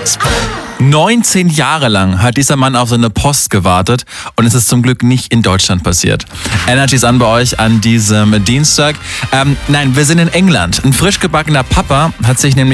19 Jahre lang hat dieser Mann auf so eine Post gewartet und es ist zum Glück nicht in Deutschland passiert. Energy ist an bei euch an diesem Dienstag. Nein, wir sind in England. Ein frisch gebackener Papa hat sich nämlich